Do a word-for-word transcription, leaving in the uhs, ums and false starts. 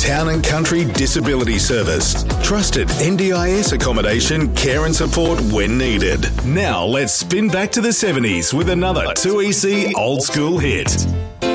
Town and Country Disability Service. Trusted N D I S accommodation, care and support when needed. Now let's spin back to the seventies with another two E C old school hit.